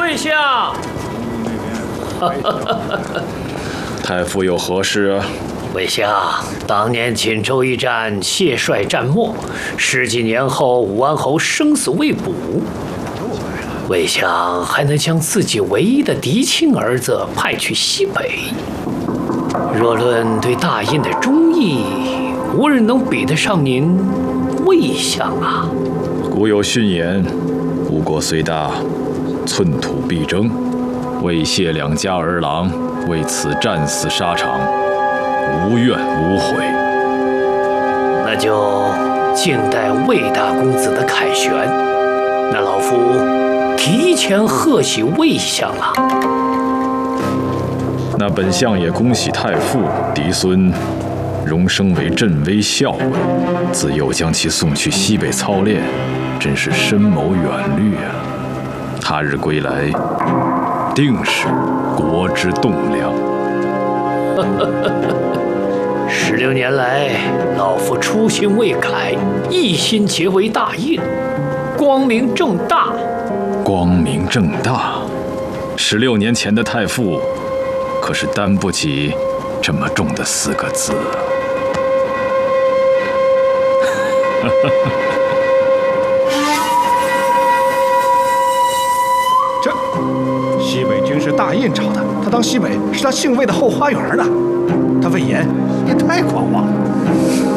魏相。 太傅有何事？ 魏相，当年锦州一战，谢帅战没，10几年后，武安侯生死未卜。魏相还能将自己唯一的嫡亲儿子派去西北，若论对大印的忠义，无人能比得上您魏相啊。 古有训言，吴国虽大，寸土必争。魏谢2家儿郎为此战死沙场，无怨无悔。 那就静待魏大公子的凯旋。那老夫提前贺喜魏相了。 那本相也恭喜太傅嫡孙荣升为镇威校尉，自幼将其送去西北操练，真是深谋远虑啊！他日归来，定是国之栋梁。 16年来，老夫初心未改，一心结为大印，光明正大。 光明正大，16年前的太傅，可是担不起这么重的4个字。 这西北军是大印找的，他当西北是他姓魏的后花园呢，他魏延也太狂妄了。